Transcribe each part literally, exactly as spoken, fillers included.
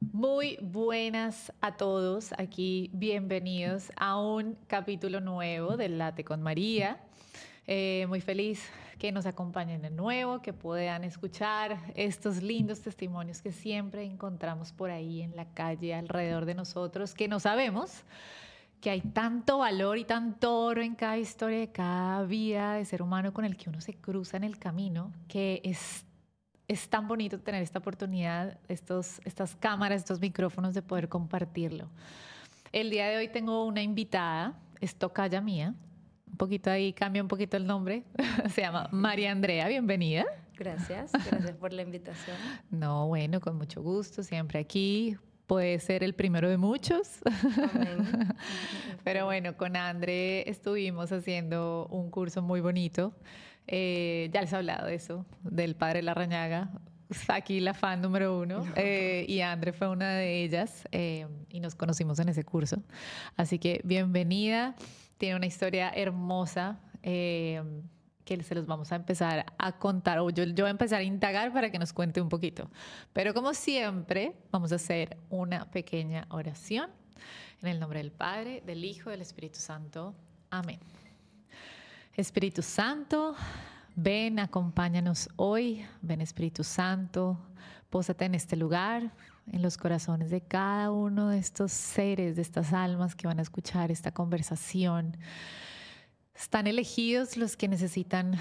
Muy buenas a todos, aquí bienvenidos a un capítulo nuevo del Late con María. Eh, muy feliz que nos acompañen de nuevo, que puedan escuchar estos lindos testimonios que siempre encontramos por ahí en la calle alrededor de nosotros, que no sabemos que hay tanto valor y tanto oro en cada historia de cada vida de ser humano con el que uno se cruza en el camino, que es Es tan bonito tener esta oportunidad, estos, estas cámaras, estos micrófonos de poder compartirlo. El día de hoy tengo una invitada, es tocaya mía, un poquito ahí, cambia un poquito el nombre, se llama María Andrea, bienvenida. Gracias, gracias por la invitación. No, bueno, con mucho gusto, siempre aquí. Puede ser el primero de muchos. Amén. Pero bueno, con André estuvimos haciendo un curso muy bonito. Eh, ya les he hablado de eso, del Padre Larrañaga. Aquí la fan número uno. Eh, y André fue una de ellas eh, y nos conocimos en ese curso. Así que bienvenida. Tiene una historia hermosa. Eh, que se los vamos a empezar a contar, o yo, yo voy a empezar a indagar para que nos cuente un poquito. Pero como siempre, vamos a hacer una pequeña oración en el nombre del Padre, del Hijo, del Espíritu Santo. Amén. Espíritu Santo, ven, acompáñanos hoy. Ven, Espíritu Santo, pósate en este lugar, en los corazones de cada uno de estos seres, de estas almas que van a escuchar esta conversación. Están elegidos los que necesitan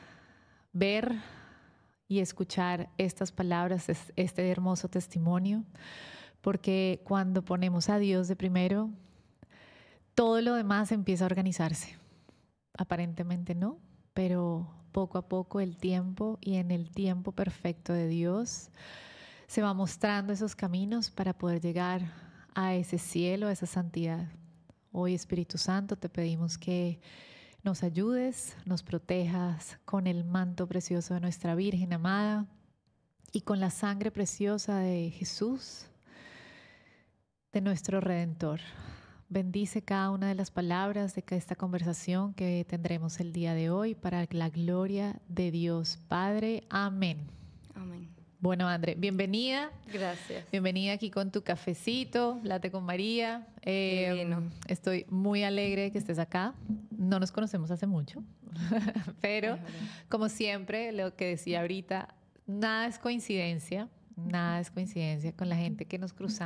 ver y escuchar estas palabras, este hermoso testimonio, porque cuando ponemos a Dios de primero, todo lo demás empieza a organizarse. Aparentemente no, pero poco a poco el tiempo y en el tiempo perfecto de Dios se va mostrando esos caminos para poder llegar a ese cielo, a esa santidad. Hoy, Espíritu Santo, te pedimos que nos ayudes, nos protejas con el manto precioso de nuestra Virgen amada y con la sangre preciosa de Jesús, de nuestro Redentor. Bendice cada una de las palabras de esta conversación que tendremos el día de hoy para la gloria de Dios Padre. Amén. Amén. Bueno, André, bienvenida. Gracias. Bienvenida aquí con tu cafecito, Late con María. Eh, estoy muy alegre de que estés acá. No nos conocemos hace mucho, pero como siempre, lo que decía ahorita, nada es coincidencia, nada es coincidencia con la gente que nos cruzamos.